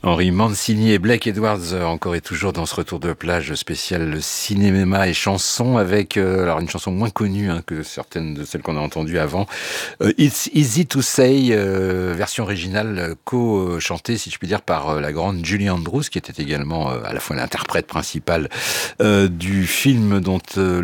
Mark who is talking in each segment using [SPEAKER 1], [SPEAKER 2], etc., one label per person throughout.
[SPEAKER 1] Henry Mancini et Blake Edwards, encore et toujours dans ce retour de plage spécial cinéma et chansons, avec alors une chanson moins connue que certaines de celles qu'on a entendues avant. It's Easy to Say, version originale co-chantée, si je puis dire, par la grande Julie Andrews, qui était également à la fois l'interprète principale du film dont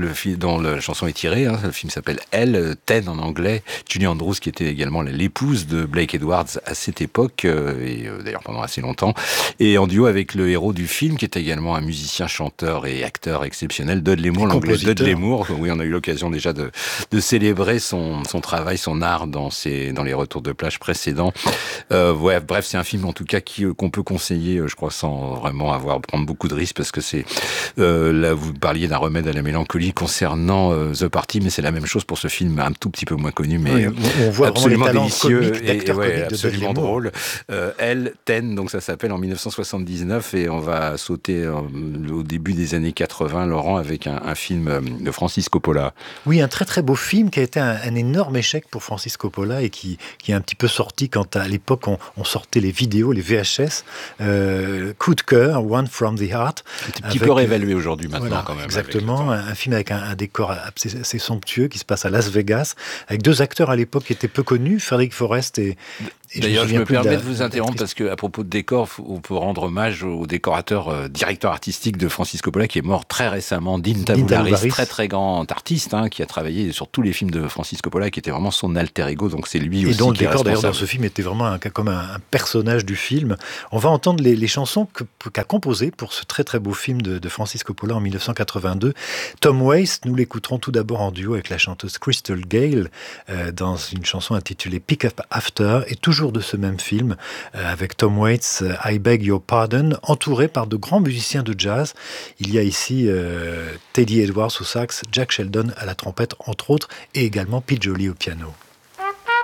[SPEAKER 1] la chanson est tirée. Le film s'appelle Elle, Ten en anglais. Julie Andrews, qui était également l'épouse de Blake Edwards à cette époque, et d'ailleurs pendant assez longtemps, et en duo avec le héros du film, qui est également un musicien, chanteur et acteur exceptionnel, Dudley Moore, l'anglais Dudley Moore. Oui, on a eu l'occasion déjà de célébrer son travail, son art dans les retours de plage précédents. Bref, c'est un film en tout cas qu'on peut conseiller, je crois, sans vraiment prendre beaucoup de risques, parce que c'est là vous parliez d'un remède à la mélancolie concernant The Party, mais c'est la même chose pour ce film un tout petit peu moins connu, mais
[SPEAKER 2] oui, on voit
[SPEAKER 1] absolument
[SPEAKER 2] vraiment
[SPEAKER 1] délicieux
[SPEAKER 2] et
[SPEAKER 1] absolument drôle. Elle, Ten, donc ça s'appelle, en 1979, et on va sauter au début des années 80, Laurent, avec un film de Francis Coppola.
[SPEAKER 2] Oui, un très très beau film qui a été un énorme échec pour Francis Coppola, et qui est un petit peu sorti quand à l'époque on sortait les vidéos, les VHS. Coup de cœur, One from the Heart.
[SPEAKER 1] C'est un petit peu réévalué aujourd'hui maintenant, voilà, quand même.
[SPEAKER 2] Exactement, un film avec un décor assez somptueux qui se passe à Las Vegas, avec deux acteurs à l'époque qui étaient peu connus, Frederick Forrest et
[SPEAKER 1] d'ailleurs, je me permets de vous interrompre parce qu'à propos de décor, on peut rendre hommage au décorateur, directeur artistique de Francis Coppola, qui est mort très récemment, Dean Tabularis, très très grand artiste, qui a travaillé sur tous les films de Francis Coppola, qui était vraiment son alter ego, donc c'est lui aussi qui est responsable. Et dont le décor d'ailleurs dans
[SPEAKER 2] ce film était vraiment comme un personnage du film. On va entendre les chansons qu'a composées pour ce très très beau film de Francis Coppola en 1982. Tom Waits, nous l'écouterons tout d'abord en duo avec la chanteuse Crystal Gale, dans une chanson intitulée Pick Up After, et toujours de ce même film, avec Tom Waits, I Beg Your Pardon, entouré par de grands musiciens de jazz. Il y a ici Teddy Edwards au sax, Jack Sheldon à la trompette, entre autres, et également Pete Jolly au piano.